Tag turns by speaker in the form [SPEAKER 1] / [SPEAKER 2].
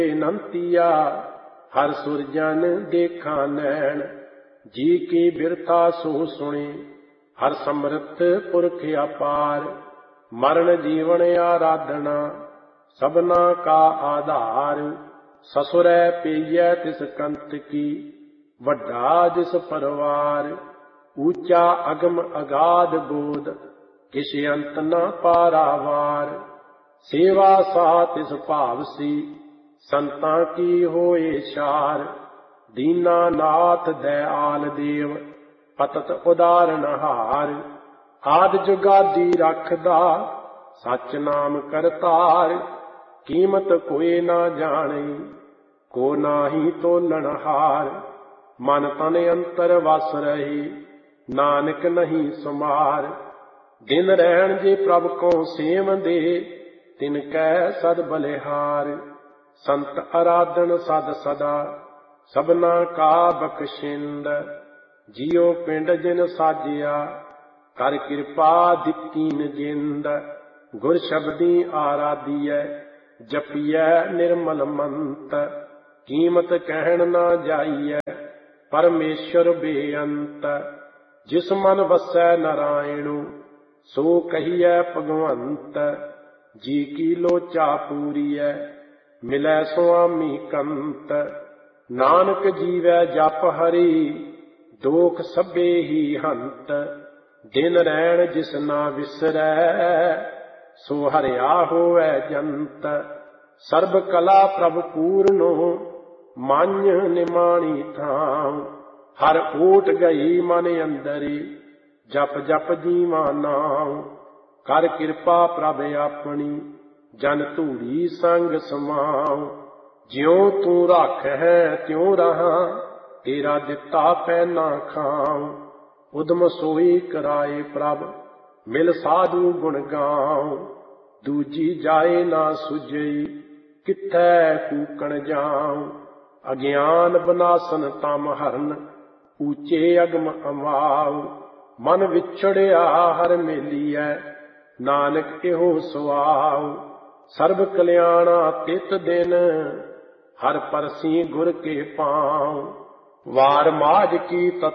[SPEAKER 1] बेनंतिया हर सुरजन देखा नैन। जी की बिरथा सो सुने हर समृत पुरख अपार। मरण जीवन आराधना सबना का आधार। ससुरै पेय तिस कंत की वड्डा जिस परवार। ऊंचा अगम अगाध बोध किस अंत न पारावार। सेवा सा तिस भावसी संतां की होए शार। दीना नाथ दयाल देव पतत उदारन हार। आद जुगादी रखदा सच नाम करतार। कीमत कोई ना जाने को नाही तोलन हार। मन तन अंतर वस रहे नानक नहीं सुमार। दिन रहन जे प्रभ को सेव दे तिनकै सद बलिहार। संत आराधन सद सदा सबना का बख्शिंद। जियो पिंड जिन साजिया कर कृपा दित्तीन जिंद। गुर शब्दी आराधिय जपिय निर्मल मंत। कीमत कहन ना जाइय परमेश्वर बेअंत। जिस मन वसै नारायणु सो कहिए भगवंत। जी की लोचा पूरीय मिलै स्वामी कंत। नानक जीवै जप हरि दोख सभे ही हंत। दिन रैन जिस ना विसरै सो हरिया होवै जंत। सर्ब कला प्रभ पूरनो मान्य निमाणी थां। हर ओट गई मन अंदरी जप जप जीवा नाम। कर कृपा प्रभ अपनी जन धूड़ी संग समाओ। ज्यों तू रख है त्यों रहा तेरा दिता पैना खाओ। उदम सोई कराए प्रभ मिल साधु गुण गाओ। दूजी जाए ना सुझई किथै कूकण जाओ। अज्ञान बनासन तम हरन ऊंचे अगम अमाओ। मन विछड़िया हर मेलिए नानक एहो सुआओ। सर्ब कल्याणा तित दिन हर परसी गुर के पाँव। वार माज की